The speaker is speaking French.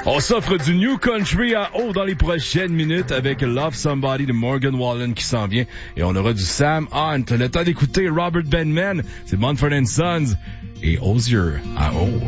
On s'offre du New Country à eau dans les prochaines minutes avec Love Somebody de Morgan Wallen qui s'en vient. Et on aura du Sam Hunt. Le temps d'écouter Robert Benman, c'est Mumford & Sons et Osier à eau.